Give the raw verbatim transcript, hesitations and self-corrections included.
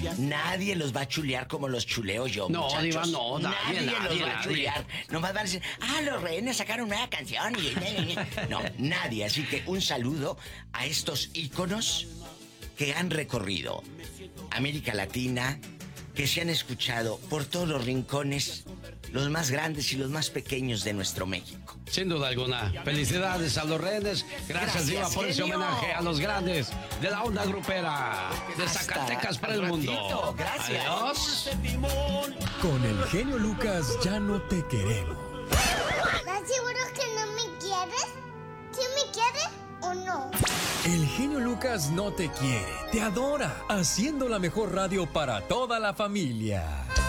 Nadie los va a chulear como los chuleo yo, no, muchachos. Diva, no, nadie, nadie, nadie los va nadie. a chulear. Nomás van a decir, ah, los rehenes sacaron una canción y... No, nadie. Así que un saludo a estos íconos que han recorrido América Latina, que se han escuchado por todos los rincones, los más grandes y los más pequeños de nuestro México. Sin duda alguna. Felicidades a los rehenes. Gracias, Gracias Diva, por ese homenaje a los grandes de la onda grupera de Hasta Zacatecas para el mundo. Ratito. Gracias. Adiós. Con el genio Lucas ya no te queremos. ¿Estás seguro que no me quieres? ¿Sí me quieres o no? El genio Lucas no te quiere, te adora, haciendo la mejor radio para toda la familia.